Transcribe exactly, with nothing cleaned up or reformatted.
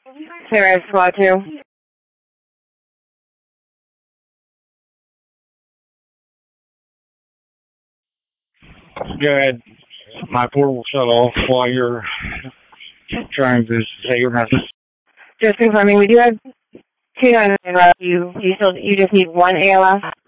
There is squad two. Go ahead. My portal shut off while you're trying to say your message. Just confirming, we do have two nine nine left. You, you, still, you just need one A L S?